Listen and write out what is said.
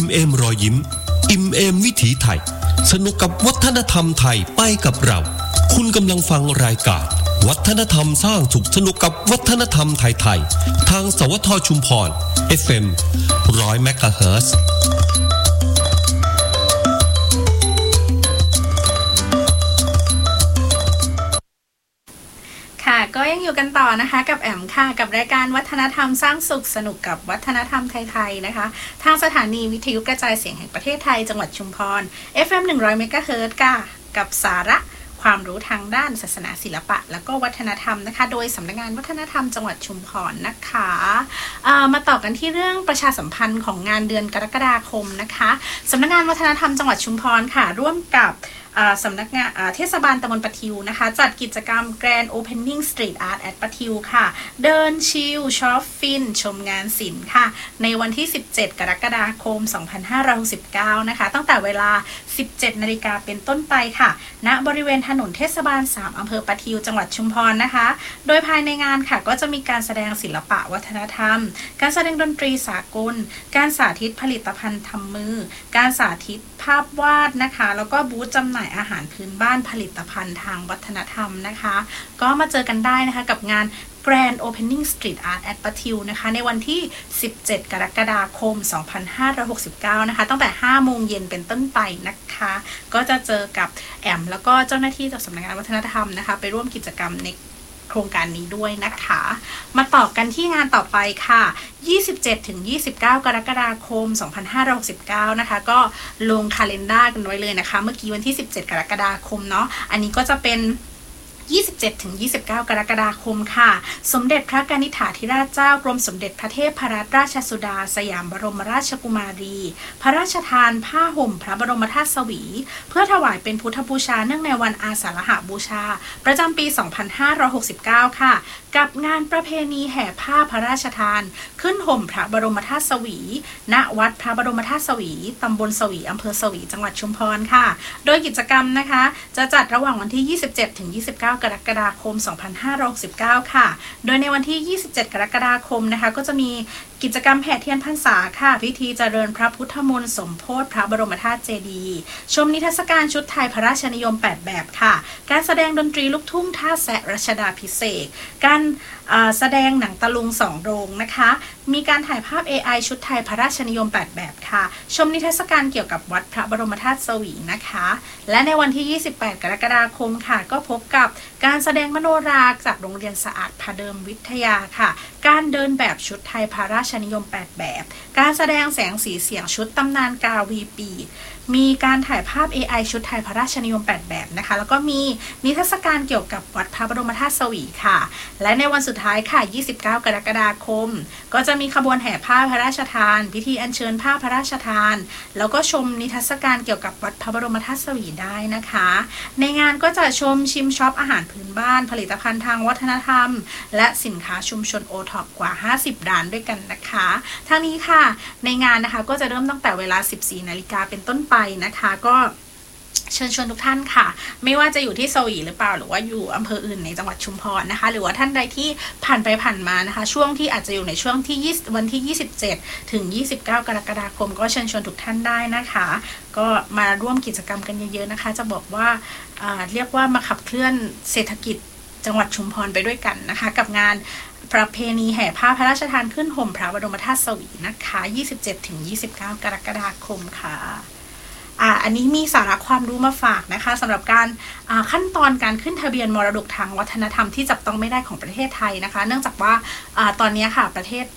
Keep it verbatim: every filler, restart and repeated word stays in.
เอมรอยยิ้มอิ่มเอมวิถีไทยสนุกกับวัฒนธรรมไทยไปกับเราคุณกำลังฟังรายการวัฒนธรรมสร้างสุขสนุกกับวัฒนธรรมไทยๆทางสวทชุมพร เอฟ เอ็ม หนึ่งร้อย เมกะเฮิรตซ์ค่ะก็ยังอยู่กันต่อนะคะกับแอมค่ะกับรายการวัฒนธรรมสร้างสุขสนุกกับวัฒนธรรมไทยๆนะคะทางสถานีวิทยุกระจายเสียงแห่งประเทศไทยจังหวัดชุมพร เอฟ เอ็ม หนึ่งร้อย เมกะเฮิรตซ์ค่ะกับสาระความรู้ทางด้านศาสนาศิลปะและก็วัฒนธรรมนะคะโดยสำนักงานวัฒนธรรมจังหวัดชุมพรนะคะมาต่อกันที่เรื่องประชาสัมพันธ์ของงานเดือนกรกฎาคมนะคะสำนักงานวัฒนธรรมจังหวัดชุมพรค่ะร่วมกับสำนักงานเทศบาลตำบลปะทิวนะคะจัดกิจกรรม Grand Opening Street Art at ปะทิวค่ะเดินชิลช็อปฟินชมงานศิลป์ค่ะในวันที่สิบเจ็ดกรกฎาคมสองพันห้าร้อยหกสิบเก้านะคะตั้งแต่เวลา สิบเจ็ดนาฬิกาเป็นต้นไปค่ะณบริเวณถนนเทศบาลสามอำเภอปะทิวจังหวัดชุมพรนะคะโดยภายในงานค่ะก็จะมีการแสดงศิลปะวัฒนธรรมการแสดงดนตรีสากลการสาธิตผลิตภัณฑ์ทำมือการสาธิตภาพวาดนะคะแล้วก็บูธจำหน่ายอาหารพื้นบ้านผลิตภัณฑ์ทางวัฒนธรรมนะคะก็มาเจอกันได้นะคะกับงาน Grand Opening Street Art at ปะทิวนะคะในวันที่สิบเจ็ดกรกฎาคมสองพันห้าร้อยหกสิบเก้านะคะตั้งแต่ห้าโมงเย็นเป็นต้นไปนะคะก็จะเจอกับแอมแล้วก็เจ้าหน้าที่จากสำนักงานวัฒนธรรมนะคะไปร่วมกิจกรรมในโครงการนี้ด้วยนะคะมาต่อกันที่งานต่อไปค่ะยี่สิบเจ็ดถึงยี่สิบเก้ากรกฎาคมสองพันห้าร้อยหกสิบเก้านะคะก็ลงคาเลนดาร์กันไว้เลยนะคะเมื่อกี้วันที่สิบเจ็ดกรกฎาคมเนาะอันนี้ก็จะเป็นยี่สิบเจ็ดถึงยี่สิบเก้ากรกฎาคมค่ะสมเด็จพระกนิษฐาธิราชเจ้ากรมสมเด็จพระเทพรัตนราชสุดาสยามบรมราชกุมารีพระราชทานผ้าห่มพระบรมธาตุสวีเพื่อถวายเป็นพุทธบูชาเนื่องในวันอาสาฬหบูชาประจำปีสองพันห้าร้อยหกสิบเก้าค่ะกับงานประเพณีแห่ผ้าพระราชทานขึ้นห่มพระบรมธาตุสวีณวัดพระบรมธาตุสวีตำบลสวีอำเภอสวีจังหวัดชุมพรค่ะโดยกิจกรรมนะคะจะจัดระหว่างวันที่ยี่สิบเจ็ดถึงยี่สิบเก้ากรกฎาคมสองพันห้าร้อยหกสิบเก้าค่ะโดยในวันที่ยี่สิบเจ็ดกรกฎาคมนะคะก็จะมีกิจกรรมแห่เทียนพรรษาค่ะพิธีเจริญพระพุทธมนต์สมโภชพระบรมธาตุเจดีย์ชมนิทรรศการชุดไทยพระราชนิยมแปดแบบค่ะการแสดงดนตรีลูกทุ่งท่าแสะรัชดาภิเษกการแสดงหนังตะลุงสองโรงนะคะมีการถ่ายภาพ เอ ไอ ชุดไทยพระราชนิยมแปดแบบค่ะชมนิทรรศการเกี่ยวกับวัดพระบรมธาตุสวีนะคะและในวันที่ยี่สิบแปดกรกฎาคมค่ะก็พบกับการแสดงมโนราจากโรงเรียนสะอาดพาเดิมวิทยาค่ะการเดินแบบชุดไทยพระราชนิยมแปดแบบการแสดงแสงสีเสียงชุดตำนานกาวีปีมีการถ่ายภาพ เอ ไอ ชุดไทยพระราชนิยมแปดแบบนะคะแล้วก็มีนิทรรศการเกี่ยวกับวัดพระบรมธาตุสวีค่ะและในวันสุดท้ายค่ะยี่สิบเก้ากรกฎาคมก็จะมีขบวนแห่ผ้าพระราชทานพิธีอัญเชิญผ้าพระราชทานแล้วก็ชมนิทรรศการเกี่ยวกับวัดพระบรมธาตุสวีได้นะคะในงานก็จะชมชิมช็อปอาหารพื้นบ้านผลิตภัณฑ์ทางวัฒนธรรมและสินค้าชุมชนโอท็อปกว่าห้าสิบร้านด้วยกันนะคะทั้งนี้ค่ะในงานนะคะก็จะเริ่มตั้งแต่เวลา สิบสี่นาฬิกาเป็นต้นไปนะคะก็เชิญชวนทุกท่านค่ะไม่ว่าจะอยู่ที่สวีหรือเปล่าหรือว่าอยู่อำเภออื่นในจังหวัดชุมพรนะคะหรือว่าท่านใดที่ผ่านไปผ่านมานะคะช่วงที่อาจจะอยู่ในช่วงที่วันที่ยี่สิบเจ็ดถึงยี่สิบเก้ากรกฎาคมก็เชิญชวนทุกท่านได้นะคะก็มาร่วมกิจกรรมกันเยอะๆนะคะจะบอกว่าเรียกว่ามาขับเคลื่อนเศรษฐกิจจังหวัดชุมพรไปด้วยกันนะคะกับงานประเพณีแห่ผ้าพระราชทานขึ้นห่มพระบรมธาตุสวีนะคะยี่สิบเจ็ดถึงยี่สิบเก้ากรกฎาคมค่ะอ่าอันนี้มีสาระความรู้มาฝากนะคะสำหรับการขั้นตอนการขึ้นทะเบียนมรดกทางวัฒนธรรมที่จับต้องไม่ได้ของประเทศไทยนะคะเนื่องจากว่าตอนนี้ค่ะประเทศ